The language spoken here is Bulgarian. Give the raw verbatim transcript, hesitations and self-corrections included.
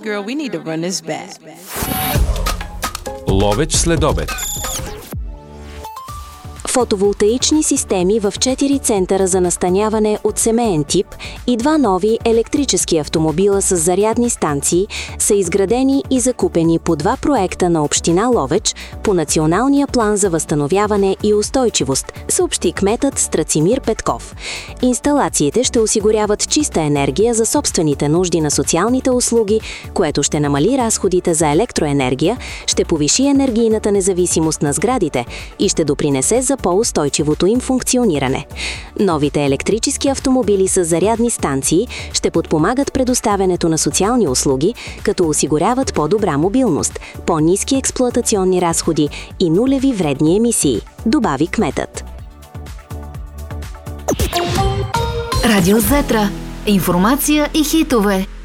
Girl, we need to run this back. Ловеч следобед. Фотоволтаични системи в четири центъра за настаняване от семеен тип и два нови електрически автомобила с зарядни станции са изградени и закупени по два проекта на община Ловеч по Националния план за възстановяване и устойчивост, съобщи кметът Страцимир Петков. Инсталациите ще осигуряват чиста енергия за собствените нужди на социалните услуги, което ще намали разходите за електроенергия, ще повиши енергийната независимост на сградите и ще допринесе за по-устойчивото им функциониране. Новите електрически автомобили с зарядни станции ще подпомагат предоставянето на социални услуги, като осигуряват по-добра мобилност, по-ниски експлоатационни разходи и нулеви вредни емисии, добави кметът. Радио Зетра. Информация и хитове.